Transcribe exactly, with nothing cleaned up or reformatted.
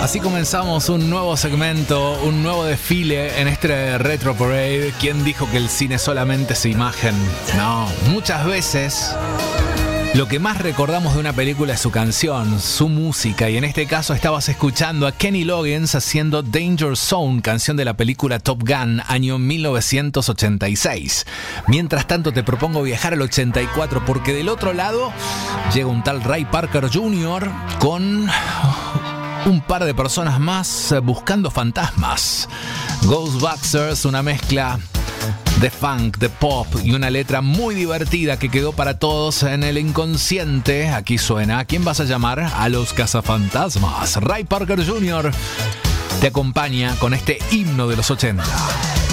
Así comenzamos un nuevo segmento, un nuevo desfile en este Retro Parade. ¿Quién dijo que el cine solamente es imagen? No, muchas veces lo que más recordamos de una película es su canción, su música, y en este caso estabas escuchando a Kenny Loggins haciendo Danger Zone, canción de la película Top Gun, año mil novecientos ochenta y seis. Mientras tanto te propongo viajar al ochenta y cuatro, porque del otro lado llega un tal Ray Parker junior con un par de personas más buscando fantasmas. Ghostbusters, una mezcla de funk, de pop y una letra muy divertida que quedó para todos en el inconsciente. Aquí suena ¿A quién vas a llamar? A los cazafantasmas. Ray Parker junior te acompaña con este himno de los ochenta.